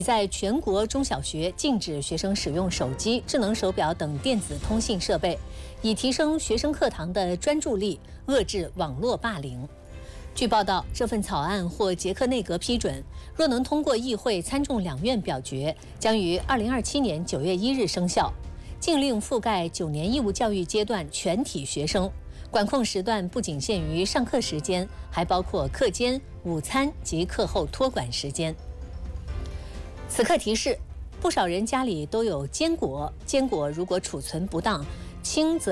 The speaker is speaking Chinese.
在全国中小学禁止学生使用手机、智能手表等电子通信设备，以提升学生课堂的专注力，遏制网络霸凌。据报道，这份草案获捷克内阁批准，若能通过议会参众两院表决，将于2027年9月1日生效。禁令覆盖9年义务教育阶段全体学生，管控时段不仅限于上课时间，还包括课间、午餐及课后托管时间。此刻提示：不少人家里都有坚果，坚果如果储存不当，轻则